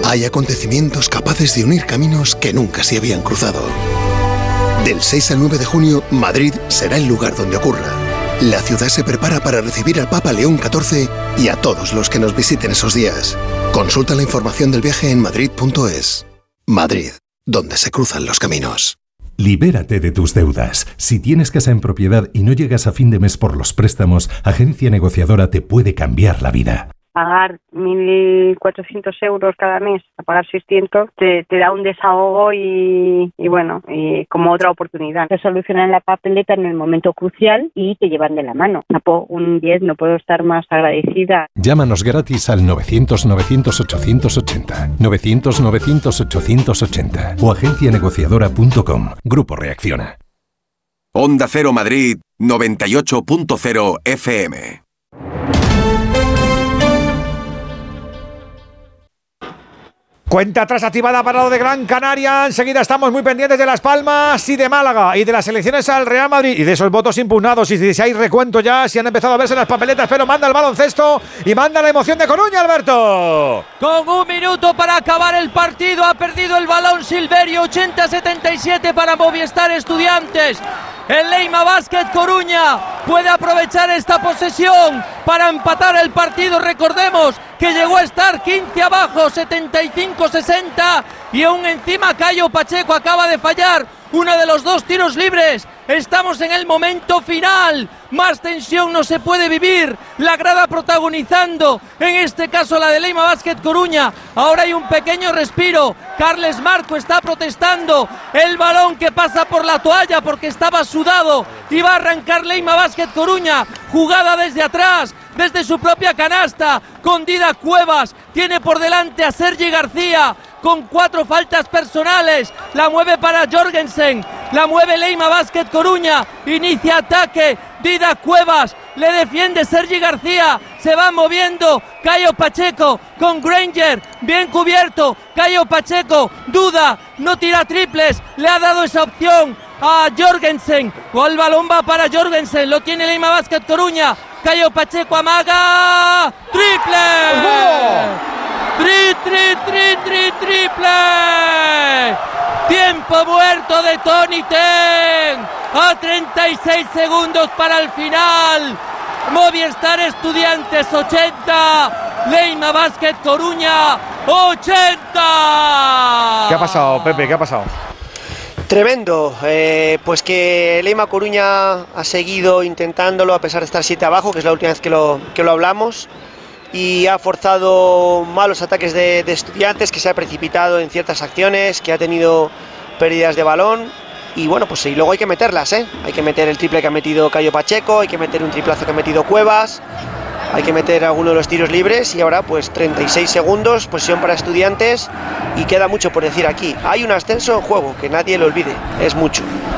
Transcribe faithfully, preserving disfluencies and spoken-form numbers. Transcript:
Hay acontecimientos capaces de unir caminos que nunca se habían cruzado. Del seis al nueve de junio, Madrid será el lugar donde ocurra. La ciudad se prepara para recibir al Papa León catorce y a todos los que nos visiten esos días. Consulta la información del viaje en madrid punto es. Madrid, donde se cruzan los caminos. Libérate de tus deudas. Si tienes casa en propiedad y no llegas a fin de mes por los préstamos, Agencia Negociadora te puede cambiar la vida. Pagar mil cuatrocientos euros cada mes, a pagar seiscientos, te, te da un desahogo y, y bueno, y como otra oportunidad. Te solucionan la papeleta en el momento crucial y te llevan de la mano. Un diez, no puedo estar más agradecida. Llámanos gratis al novecientos novecientos ochocientos ochenta, novecientos novecientos ochocientos ochenta o agencia negociadora punto com. Grupo Reacciona. Onda Cero Madrid, noventa y ocho punto cero F M. Cuenta atrás activada para lo de Gran Canaria. Enseguida estamos muy pendientes de Las Palmas y de Málaga y de las elecciones al Real Madrid y de esos votos impugnados y si hay recuento ya, si han empezado a verse las papeletas, pero manda el baloncesto y manda la emoción de Coruña, Alberto. Con un minuto para acabar el partido, ha perdido el balón Silverio, ochenta a setenta y siete para Movistar Estudiantes. El Leima Basket Coruña puede aprovechar esta posesión para empatar el partido. Recordemos que llegó a estar quince abajo, setenta y cinco a sesenta, y aún encima Cayo Pacheco acaba de fallar uno de los dos tiros libres. Estamos en el momento final. Más tensión no se puede vivir. La grada protagonizando, en este caso la de Leima Basket Coruña. Ahora hay un pequeño respiro. Carles Marco está protestando. El balón que pasa por la toalla porque estaba sudado. Y va a arrancar Leima Basket Coruña. Jugada desde atrás, desde su propia canasta, con Dida Cuevas. Tiene por delante a Sergi García con cuatro faltas personales. La mueve para Jorgensen. La mueve Leima Basket Coruña. Inicia ataque. Dida Cuevas. Le defiende Sergi García. Se va moviendo Cayo Pacheco con Granger. Bien cubierto. Cayo Pacheco. Duda. No tira triples. Le ha dado esa opción a Jorgensen. O el balón va para Jorgensen. Lo tiene Leima Basket Coruña. Cayo Pacheco amaga. ¡Triple! ¡Tri, tri, tri, tri, triple! Tiempo muerto de Tony Ten. A treinta y seis segundos para el final. Movistar Estudiantes ochenta. Leima Basket Coruña ochenta. ¿Qué ha pasado, Pepe? ¿Qué ha pasado? Tremendo, eh, pues que Leima Coruña ha seguido intentándolo a pesar de estar siete abajo, que es la última vez que lo, que lo hablamos, y ha forzado malos ataques de, de Estudiantes, que se ha precipitado en ciertas acciones, que ha tenido pérdidas de balón, y bueno, pues y luego hay que meterlas, ¿eh? Hay que meter el triple que ha metido Cayo Pacheco, hay que meter un triplazo que ha metido Cuevas, hay que meter alguno de los tiros libres, y ahora pues treinta y seis segundos, posesión para Estudiantes, y queda mucho por decir aquí. Hay un ascenso en juego, que nadie lo olvide, es mucho.